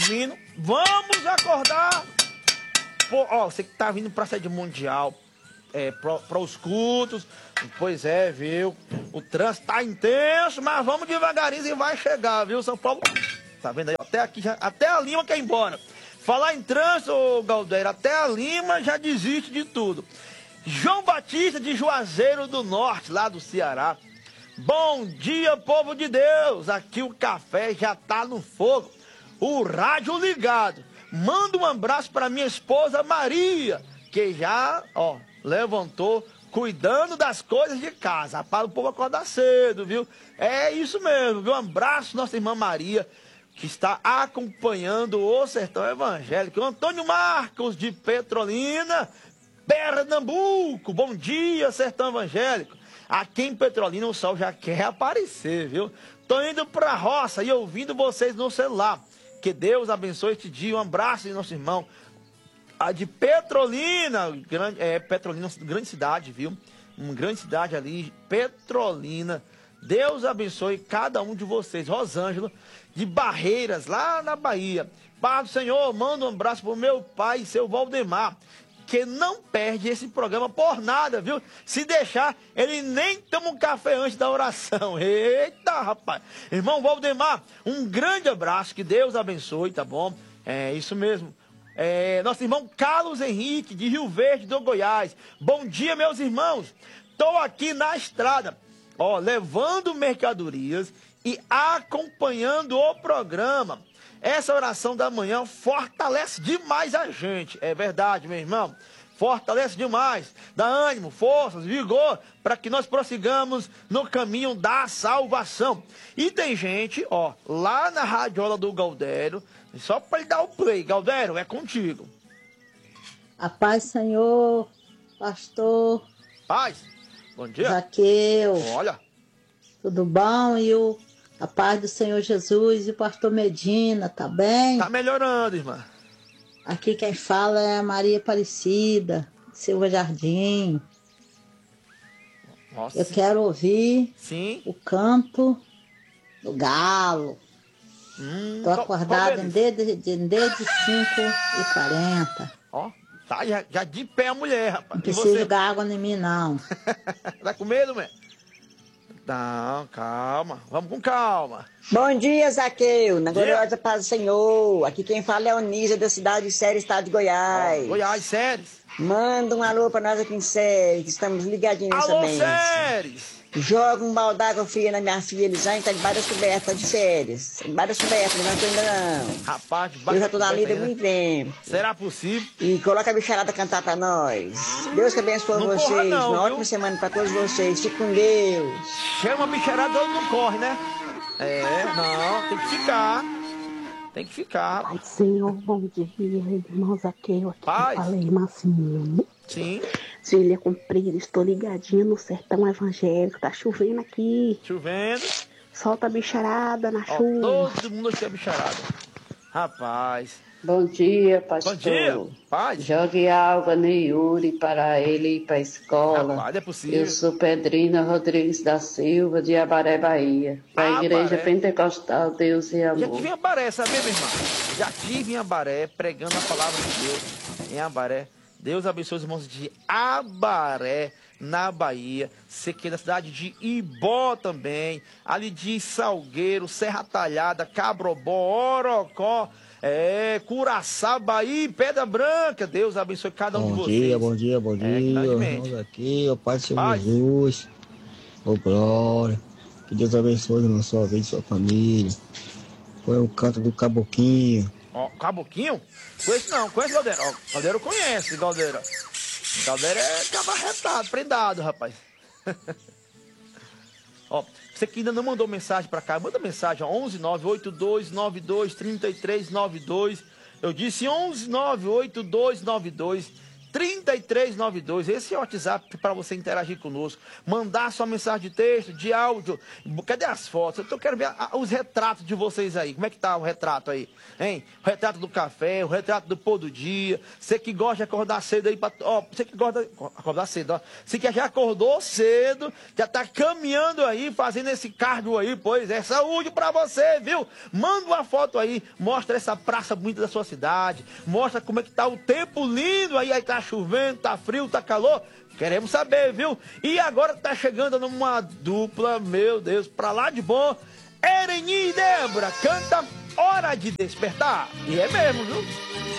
dormindo. Vamos acordar. Pô, ó, você que tá vindo pra sede mundial, para os cultos, pois é, viu? O trânsito tá intenso, mas vamos devagarinho e vai chegar, viu? São Paulo, tá vendo aí? Até aqui, até a Lima quer ir embora. Falar em trânsito, ô Galdeiro, até a Lima já desiste de tudo. João Batista de Juazeiro do Norte, lá do Ceará. Bom dia, povo de Deus. Aqui o café já tá no fogo. O rádio ligado. Manda um abraço para minha esposa Maria, que já, ó, levantou cuidando das coisas de casa. Para o povo acordar cedo, viu? É isso mesmo, viu? Um abraço, nossa irmã Maria, que está acompanhando o Sertão Evangélico. Antônio Marcos de Petrolina, Pernambuco. Bom dia, Sertão Evangélico. Aqui em Petrolina o sol já quer aparecer, viu? Tô indo pra roça e ouvindo vocês no celular. Que Deus abençoe este dia. Um abraço de nosso irmão. A de Petrolina, Petrolina, grande cidade, viu? Uma grande cidade ali, Petrolina. Deus abençoe cada um de vocês. Rosângela, de Barreiras, lá na Bahia. Pai do Senhor, manda um abraço pro meu pai, seu Valdemar, que não perde esse programa por nada, viu? Se deixar, ele nem toma um café antes da oração. Eita, rapaz. Irmão Valdemar, um grande abraço, que Deus abençoe, tá bom? É isso mesmo. Nosso irmão Carlos Henrique, de Rio Verde, do Goiás. Bom dia, meus irmãos. Estou aqui na estrada, ó, levando mercadorias e acompanhando o programa. Essa oração da manhã fortalece demais a gente. É verdade, meu irmão. Fortalece demais. Dá ânimo, forças, vigor, para que nós prossigamos no caminho da salvação. E tem gente, ó, lá na radiola do Galdério, só para ele dar o play. Galdério, é contigo. A paz, Senhor, pastor. Paz. Bom dia. Zaqueu. Olha. Tudo bom? E a paz do Senhor Jesus e o pastor Medina, tá bem? Tá melhorando, irmã. Aqui quem fala é a Maria Aparecida, Silva Jardim. Nossa. Eu quero ouvir o canto do galo. Tô acordada desde 5h40. Ó, tá já de pé a mulher, rapaz. Não precisa jogar água em mim, não. Tá com medo, mãe? Não, calma. Vamos com calma. Bom dia, Zaqueu. Na gloriosa paz do Senhor. Aqui quem fala é a Onísia, da cidade de Séries, estado de Goiás. Goiás, Séries. Manda um alô pra nós aqui em Séries, que estamos ligadinhos nessa bênção. Alô, Séries. Joga um balde d'água fria na minha filha Elisane, tá debaixo das cobertas de férias. Debaixo das cobertas, não tô ainda não. Rapaz, eu já tô na lida há muito tempo. Será possível? E coloca a bicharada a cantar pra nós. Deus que abençoe vocês. Uma ótima semana pra todos vocês. Fique com Deus. Chama a bicharada ou não corre, né? Não, tem que ficar. Tem que ficar. Pai, Senhor, bom dia, irmão Zaqueu. Aqui falei, Massimino. Sim. Filha comprida, estou ligadinha no Sertão Evangélico. Tá chovendo aqui. Chovendo. Solta a bicharada na chuva. Todo mundo aqui é bicharada. Rapaz. Bom dia, pastor. Bom dia, paz. Jogue água no Yuri para ele ir para a escola. Rapaz, é possível. Eu sou Pedrina Rodrigues da Silva, de Abaré, Bahia. Da Igreja Pentecostal Deus e Amor. Já tive em Abaré, sabe, minha irmã? Já tive em Abaré, pregando a palavra de Deus em Abaré. Deus abençoe os irmãos de Abaré, na Bahia. Você que é da cidade de Ibó também. Ali de Salgueiro, Serra Talhada, Cabrobó, Orocó, Curaçaba e Pedra Branca. Deus abençoe cada um de vocês. Bom dia. Estamos aqui, o Pai do Senhor Jesus. Glória. Que Deus abençoe na sua vida e sua família. Foi o canto do Caboquinho. Caboquinho? Conheço não, conhece Galdeiro? Galdeiro conhece, Galdeiro. Galdeiro é cabarretado, prendado, rapaz. Você que ainda não mandou mensagem pra cá, manda mensagem, 11982923392. Eu disse 11982923392. 3392. Esse é o WhatsApp para você interagir conosco. Mandar sua mensagem de texto, de áudio. Cadê as fotos? Eu quero ver os retratos de vocês aí. Como é que tá o retrato aí? Hein? O retrato do café, o retrato do pôr do dia. Você que gosta de acordar cedo aí. Você que gosta de acordar cedo, ó. Você que já acordou cedo, já tá caminhando aí, fazendo esse cardio aí. Pois é, saúde para você, viu? Manda uma foto aí. Mostra essa praça bonita da sua cidade. Mostra como é que tá o tempo lindo aí. Aí tá chovendo, tá frio, tá calor. Queremos saber, viu? E agora tá chegando numa dupla, meu Deus, pra lá de bom. Ereni e Débora canta Hora de Despertar. E é mesmo, viu?